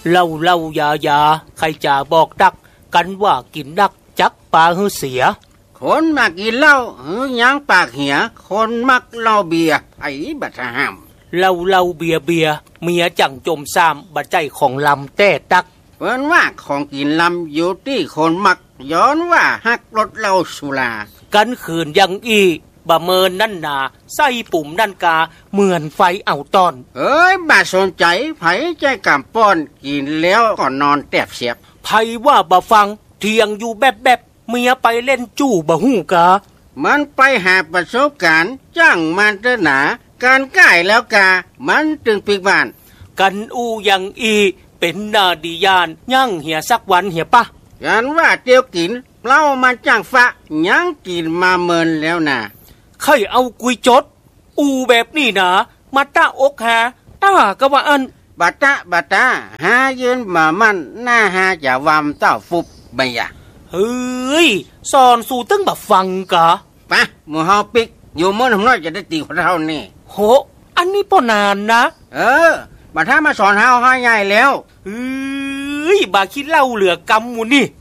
เล่ายาใครจะบอกดักกันว่ากินดักจักปลาหือเสียคนมักกินเหล้าหือยังปากเหียคนมักเหล้าเบียร์ไผบัดห้ามเล่าเบียเมียจังจมซ้ำบัดใจของลำแต่ตักเปิ้นว่าของกินลำอยู่ที่คนมักย้อนว่าฮักรถเหล้าสุรากันขืนยังอีบะเมินนั่นนาใส่ปุ่มนั่นกาเหมือนไฟเอาตอนบาสนใจไผใจกำป้อนกินแล้วก็นอนแตบเสียบไผว่าบะฟังเทียงอยู่แบบเมียไปเล่นจู่บะหูกามันไปหาประสบการณ์จ้างมันเถอะหนาการก่ายแล้วกามันจึงปิกบ้านกันอูยังอีเป็นนาดียานยั่งเหียสักวันเหียปะกันว่าเตียวกินเล่ามันจ้างฟ้ายังกินมาเมินแล้วนะใครเอากุยจดอูแบบนี้นะมาตาอกหาตาก็ว่าอันบัตาหายืนมามันหน้าหาจะวามเต้าฟุบใบยะเฮ้ยสอนสู่ตึ้งแบบฟังกะปะหมู่เฮาปิกอยู่มื้อน้อยจะได้ตีคนเฮานี่โหอันนี้พอนานนะบัดถ้ามาสอนเฮาให้ใหญ่แล้วบาคิดเล่าเหลือกำมูนี่